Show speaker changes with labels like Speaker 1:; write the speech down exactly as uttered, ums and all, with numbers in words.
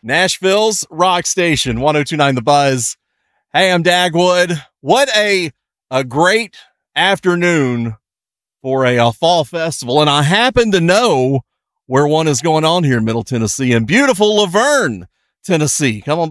Speaker 1: Nashville's rock station, one oh two point nine The Buzz. Hey, I'm Dagwood. What a, a great afternoon for a, a fall festival. And I happen to know where one is going on here in Middle Tennessee, in beautiful Laverne, Tennessee. Come on.